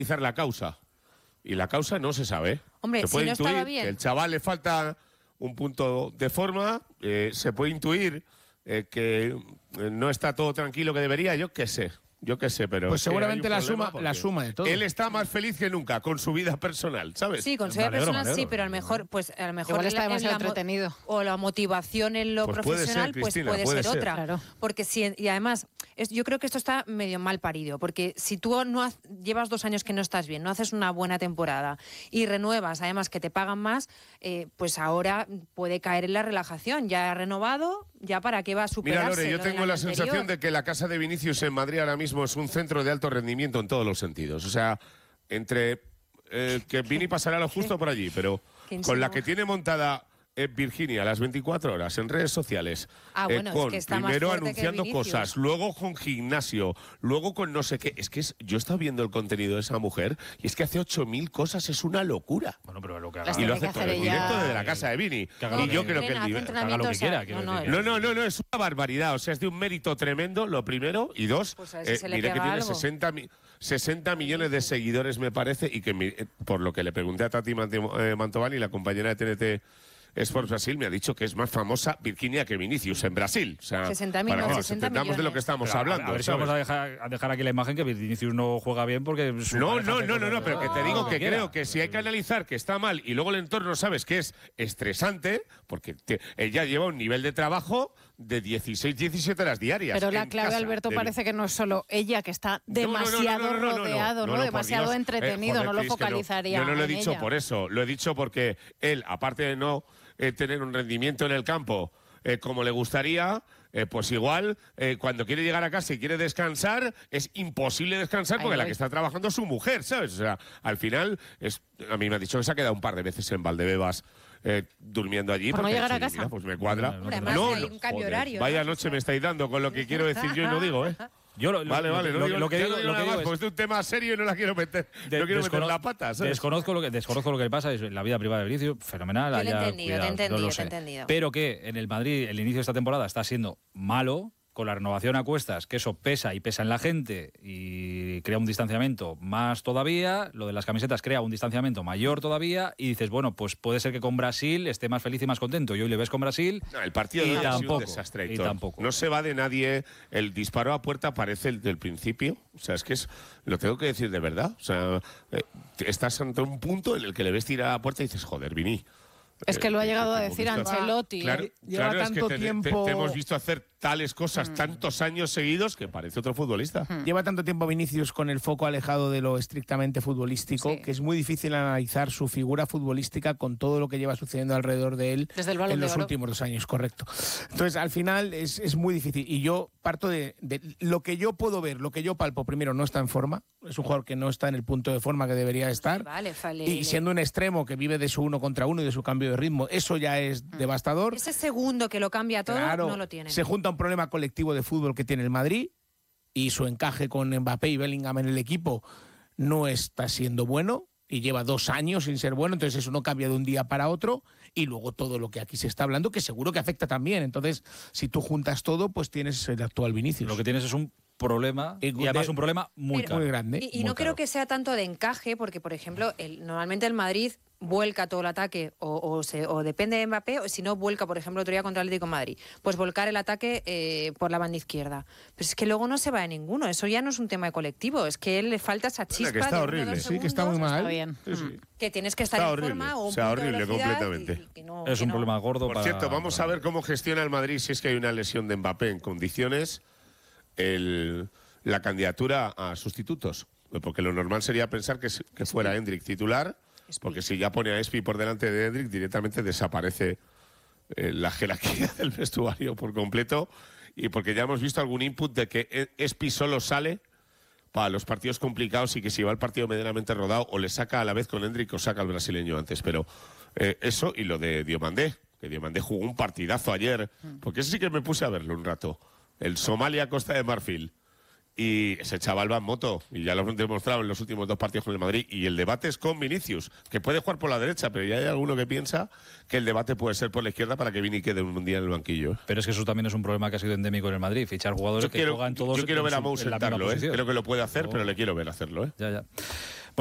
analizar la causa. Y la causa no se sabe. Hombre, se puede si no intuir estaba bien. que el chaval le falta un punto de forma, se puede intuir que no está todo tranquilo que debería, yo qué sé, pero... Pues seguramente hay un la problema suma de todo. Él está más feliz que nunca con su vida personal, ¿sabes? Sí, con su vida personal sí, pero a lo mejor Igual está demasiado entretenido. O la motivación en lo Pues puede profesional, ser, pues Cristina, puede puede ser ser. otra. Claro. Porque y además, yo creo que esto está medio mal parido, porque si tú llevas 2 años que no estás bien, no haces una buena temporada y renuevas, además que te pagan más, pues ahora puede caer en la relajación. Ya ha renovado, ya para qué va a superarse. Mira, Lore, yo lo tengo del la año sensación anterior. de que la casa de Vinicius en Madrid ahora mismo es un centro de alto rendimiento en todos los sentidos. O sea, entre que Vini pasará lo justo por allí, pero con la que tiene montada Virginia las 24 horas en redes sociales, Bueno, con es que está más primero fuerte que anunciando Vinicius. cosas, luego con gimnasio, luego con no sé qué. Es que yo he estado viendo el contenido de esa mujer y es que hace 8.000 cosas, es una locura. Bueno, pero lo que Las haga, Y lo tiene hace que todo hacer en ella. directo desde la casa de Vini. Que haga Y lo que yo quiera. creo que el nivel... que haga lo que quiera, quiero decir. No, es una barbaridad. O sea, es de un mérito tremendo, lo primero. Y dos, Pues a ver si se le diré que pega tiene algo. 60 millones de seguidores, me parece, y que por lo que le pregunté a Tati Mantovani, la compañera de TNT Sports Brasil, me ha dicho que es más famosa Virginia que Vinicius en Brasil. O sea, 60.000, para no, que nos 60 entendamos de lo que estamos Pero hablando. a ver si ¿sabes? vamos a dejar aquí la imagen que Vinicius no juega bien porque... su No, pareja hace cosas- pero que te digo que quiera. creo que si hay que analizar que está mal y luego el entorno sabes que es estresante, porque ella lleva un nivel de trabajo de 16, 17 horas diarias. Pero la en clave, casa, Alberto, de- parece que no es solo ella, que está demasiado rodeado, ¿no? por Demasiado Dios. entretenido, Joder, no lo Cris, que focalizaría Yo no lo he en dicho ella. por eso, lo he dicho porque él, aparte de no tener un rendimiento en el campo como le gustaría, pues igual cuando quiere llegar a casa y quiere descansar, es imposible descansar porque la que está trabajando es su mujer, ¿sabes? O sea, al final, a mí me ha dicho que se ha quedado un par de veces en Valdebebas durmiendo allí. Por no porque llegar a dicho, casa. mira, pues me cuadra. Hombre, además hay un cambio horario, Vaya ¿no? noche me estáis dando con lo que quiero decir yo y no digo, ¿eh? Yo Vale, no digo, lo que ya digo, no digo lo que nada digo más, es... porque es un tema serio y no la quiero meter, no quiero meter la pata, ¿sabes? Desconozco lo que le pasa, es la vida privada de Vinicius, fenomenal. Yo te he haya entendido, cuidado, te he no lo entendido, sé. te he entendido. Pero que en el Madrid el inicio de esta temporada está siendo malo, con la renovación a cuestas, que eso pesa y pesa en la gente y crea un distanciamiento más todavía, lo de las camisetas crea un distanciamiento mayor todavía y dices, bueno, pues puede ser que con Brasil esté más feliz y más contento. Y hoy le ves con Brasil No, el partido y de hoy ha sido tampoco, un desastre, y Héctor. tampoco. No se va de nadie. El disparo a puerta parece el del principio. O sea, es que lo tengo que decir de verdad. O sea, estás ante un punto en el que le ves tirar a la puerta y dices, joder, Vini. Es que lo ha llegado a hemos decir visto- Ancelotti. Claro, Lleva claro, es que tanto tiempo- te hemos visto hacer tales cosas tantos años seguidos que parece otro futbolista. Lleva tanto tiempo Vinicius con el foco alejado de lo estrictamente futbolístico, Sí. que es muy difícil analizar su figura futbolística con todo lo que lleva sucediendo alrededor de él Desde el Balón en de los Oro. últimos 2 años, correcto. Entonces, al final es muy difícil. Y yo parto de lo que yo puedo ver, lo que yo palpo. Primero, no está en forma. Es un jugador que no está en el punto de forma que debería estar. Vale, Y siendo un extremo que vive de su 1 contra 1 y de su cambio de ritmo, eso ya es devastador. Ese segundo que lo cambia todo, Claro, no lo tiene. se junta un problema colectivo de fútbol que tiene el Madrid y su encaje con Mbappé y Bellingham en el equipo no está siendo bueno y lleva 2 años sin ser bueno, entonces eso no cambia de un día para otro y luego todo lo que aquí se está hablando que seguro que afecta también. Entonces, si tú juntas todo, pues tienes el actual Vinicius. Lo que tienes es un problema y además un problema muy Pero- muy caro. grande. Y Muy no creo caro. que sea tanto de encaje, porque, por ejemplo, normalmente el Madrid vuelca todo el ataque o depende de Mbappé, o si no vuelca, por ejemplo, otro día contra el Atlético de Madrid, pues volcar el ataque por la banda izquierda. Pero es que luego no se va de ninguno, eso ya no es un tema de colectivo, es que él le falta esa chispa que está de horrible. 1 o 2 Sí, que está muy segundos, mal. Está bien. Sí, sí. que tienes que estar Está en horrible, forma o o un sea, punto de horrible velocidad completamente. y no- Es que un no. problema gordo Por para... cierto, vamos a ver cómo gestiona el Madrid si es que hay una lesión de Mbappé en condiciones la candidatura a sustitutos. Porque lo normal sería pensar que fuera Hendrik titular, porque si ya pone a Espi por delante de Hendrik, directamente desaparece la jerarquía del vestuario por completo, y porque ya hemos visto algún input de que Espi solo sale para los partidos complicados y que si va el partido medianamente rodado o le saca a la vez con Hendrik o saca al brasileño antes. Pero eso y lo de Diomandé, que Diomandé jugó un partidazo ayer, porque ese sí que me puse a verlo un rato. El Somalia-Costa de Marfil. Y ese chaval va en moto, y ya lo han demostrado en los últimos 2 partidos con el Madrid. Y el debate es con Vinicius, que puede jugar por la derecha, pero ya hay alguno que piensa que el debate puede ser por la izquierda para que Vini quede un día en el banquillo. Pero es que eso también es un problema que ha sido endémico en el Madrid, fichar jugadores que juegan todos yo quiero ver a Mou en la misma sentarlo, posición. creo que lo puede hacer, pero le quiero ver hacerlo. Ya.